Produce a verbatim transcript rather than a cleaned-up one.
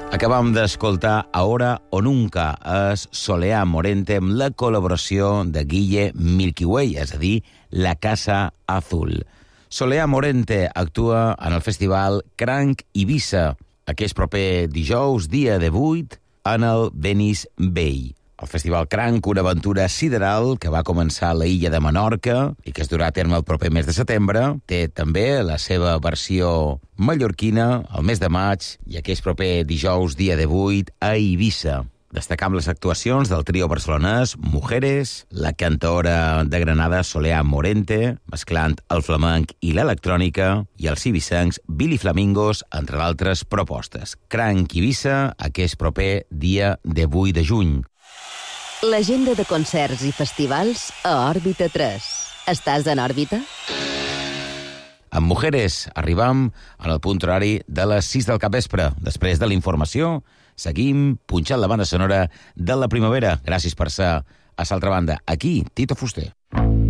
Acabam d'escoltar Ahora o Nunca, és Soleá Morente amb la col·laboració de Guille Milky Way, és a dir, La Casa Azul. Soleá Morente actua en el festival Cranc Ibiza, aquest proper dijous, dia divuit, en el Venice Bay. El Festival Cranc, una aventura sideral que va començar a la illa de Menorca i que es durà a terme el proper mes de setembre, té també la seva versió mallorquina el mes de maig i aquest proper dijous, dia divuit, a Eivissa. Destacam les actuacions del trio barcelonès Mujeres, la cantaora de Granada Soleá Morente, mesclant el flamenc i l'electrònica, i els ibicencs Billy Flamingos, entre d'altres propostes. Cranc Ibiza, aquest proper dia divuit de juny. L'agenda de concerts i festivals a Òrbita tres. Estàs en òrbita? Amb Mujeres arribam en el punt horari de les sis del capvespre. Després de la informació, seguim punxant la banda sonora de la primavera. Gràcies per ser a l'altra banda. Aquí, Tito Fuster.